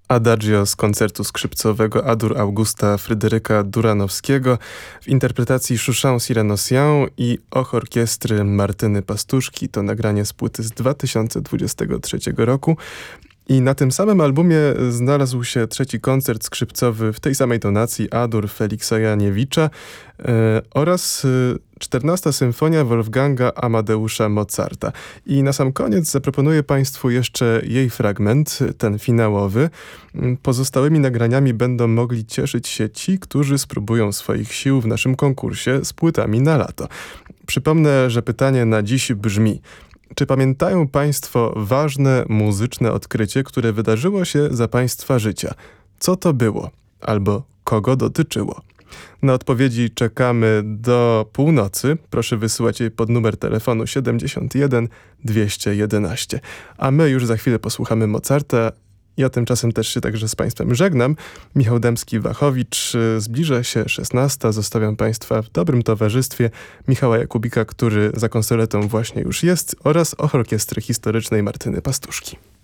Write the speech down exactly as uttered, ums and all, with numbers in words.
Adagio z koncertu skrzypcowego A-dur Augusta Fryderyka Duranowskiego w interpretacji Chouchan Cyr-Nosian i och orkiestry Martyny Pastuszki. To nagranie z płyty z dwa tysiące dwudziestego trzeciego roku. I na tym samym albumie znalazł się trzeci koncert skrzypcowy w tej samej tonacji A-dur Feliksa Janiewicza e, oraz czternasta symfonia Wolfganga Amadeusza Mozarta. I na sam koniec zaproponuję Państwu jeszcze jej fragment, ten finałowy. Pozostałymi nagraniami będą mogli cieszyć się ci, którzy spróbują swoich sił w naszym konkursie z płytami na lato. Przypomnę, że pytanie na dziś brzmi: czy pamiętają Państwo ważne muzyczne odkrycie, które wydarzyło się za Państwa życia? Co to było? Albo kogo dotyczyło? Na odpowiedzi czekamy do północy. Proszę wysyłać je pod numer telefonu siedemdziesiąt jeden dwieście jedenaście. A my już za chwilę posłuchamy Mozarta. Ja tymczasem też się także z Państwem żegnam. Michał Dębski-Wachowicz. Zbliża się szesnasta. Zostawiam Państwa w dobrym towarzystwie Michała Jakubika, który za konsoletą właśnie już jest, oraz orkiestry historycznej Martyny Pastuszki.